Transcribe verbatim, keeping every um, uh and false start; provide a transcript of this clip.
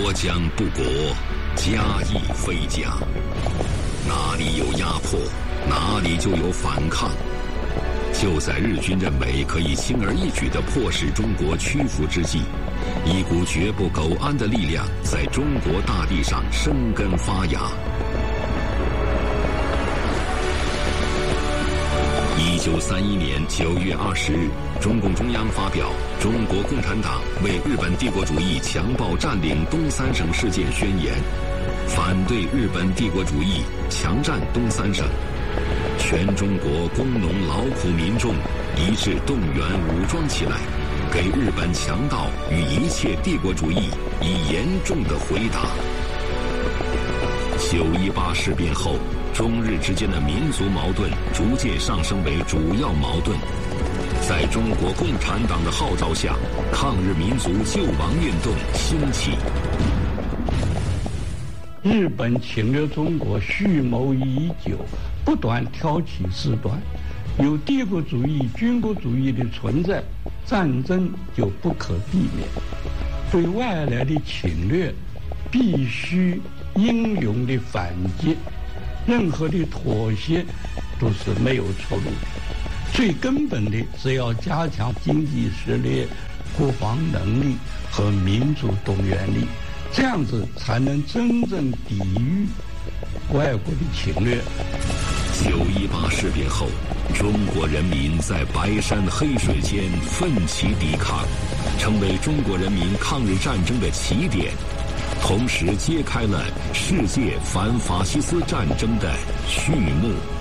国将不国，家亦非家。哪里有压迫，哪里就有反抗。就在日军认为可以轻而易举地迫使中国屈服之际，一股绝不苟安的力量在中国大地上生根发芽。一九三一年九月二十日，中共中央发表《中国共产党为日本帝国主义强暴占领东三省事件宣言》，反对日本帝国主义强占东三省。全中国工农劳苦民众一致动员武装起来，给日本强盗与一切帝国主义以严重的回答。九一八事变后，中日之间的民族矛盾逐渐上升为主要矛盾。在中国共产党的号召下，抗日民族救亡运动兴起。 日本侵略中国蓄谋已久，不断挑起事端。有帝国主义、军国主义的存在，战争就不可避免。对外来的侵略，必须英勇的反击。任何的妥协都是没有出路。最根本的是要加强经济实力、国防能力和民族动员力，这样子才能真正抵御外国的侵略。 九一八事变后，中国人民在白山黑水间奋起抵抗，成为中国人民抗日战争的起点，同时揭开了世界反法西斯战争的序幕。